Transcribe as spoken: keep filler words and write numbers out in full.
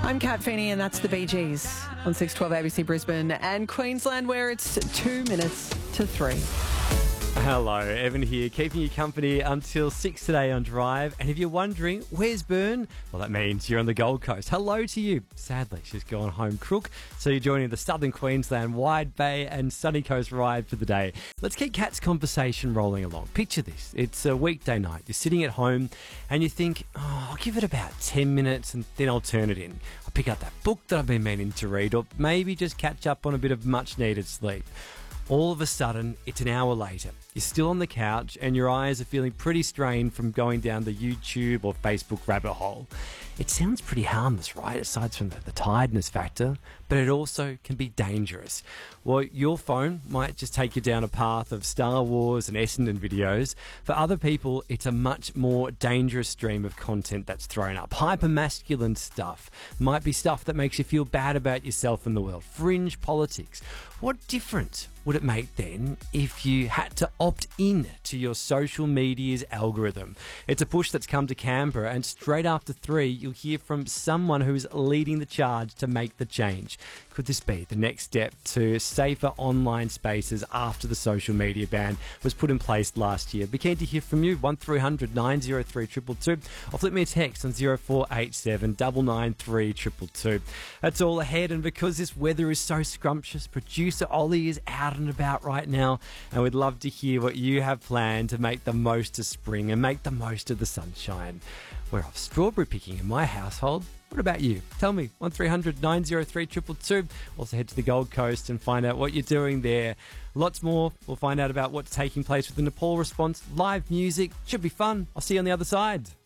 I'm Kat Feeney and that's the Bee Gees on six twelve A B C Brisbane and Queensland, where it's two minutes to three. Hello, Evan here, keeping you company until six today on Drive. And if you're wondering, where's Bern? Well, that means you're on the Gold Coast. Hello to you. Sadly, she's gone home crook, so you're joining the Southern Queensland Wide Bay and Sunny Coast ride for the day. Let's keep Kat's conversation rolling along. Picture this. It's a weekday night. You're sitting at home and you think, oh, I'll give it about ten minutes and then I'll turn it in. I'll pick up that book that I've been meaning to read, or maybe just catch up on a bit of much-needed sleep. All of a sudden, it's an hour later. You're still on the couch and your eyes are feeling pretty strained from going down the YouTube or Facebook rabbit hole. It sounds pretty harmless, right? Aside from the, the tiredness factor, but it also can be dangerous. Well, your phone might just take you down a path of Star Wars and Essendon videos. For other people, it's a much more dangerous stream of content that's thrown up. Hyper-masculine stuff. Might be stuff that makes you feel bad about yourself and the world. Fringe politics. What difference would it make then if you had to opt in to your social media's algorithm? It's a push that's come to Canberra, and straight after three, you'll hear from someone who's leading the charge to make the change. Could this be the next step to safer online spaces after the social media ban was put in place last year? Be keen to hear from you. one three hundred nine oh three two two two, or flip me a text on zero four eight seven nine nine three two two two. That's all ahead, and because this weather is so scrumptious, producer Ollie is out and about right now, and we'd love to hear what you have planned to make the most of spring and make the most of the sunshine. We're off strawberry picking in my household. What about you? Tell me. one three hundred nine oh three two two two. Also head to the Gold Coast and find out what you're doing there. Lots more. We'll find out about what's taking place with the Nepal response. Live music. Should be fun. I'll see you on the other side.